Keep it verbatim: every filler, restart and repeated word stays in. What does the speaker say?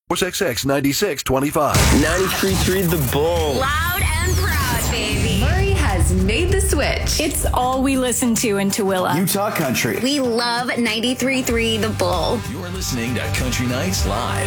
four six six, nine six two five. ninety-three point three The Bull. Loud and proud, baby. Murray has made the switch. It's all we listen to in Tooele. Utah Country. We love ninety-three point three The Bull. You're listening to Country Nights Live.